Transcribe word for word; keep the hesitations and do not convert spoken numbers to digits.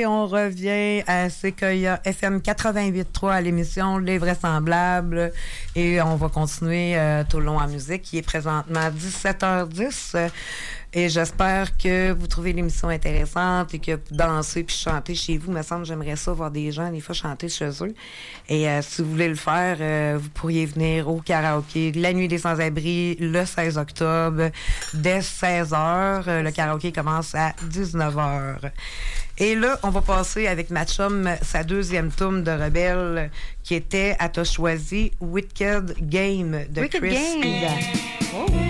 Et on revient à Sequoia F M quatre-vingt-huit trois à l'émission Les Vraisemblables. Et on va continuer euh, tout le long en musique, qui est présentement dix-sept heures dix. Et j'espère que vous trouvez l'émission intéressante et que danser puis chanter chez vous, me semble, j'aimerais ça voir des gens des fois chanter chez eux. Et euh, si vous voulez le faire, euh, vous pourriez venir au karaoké La Nuit des Sans-Abri le seize octobre dès seize heures. Euh, le karaoké commence à dix-neuf heures. Et là, on va passer avec ma chum sa deuxième tourne de Rebelle qui était, elle t'a choisi Wicked Game de Wicked Chris. Game. Oh.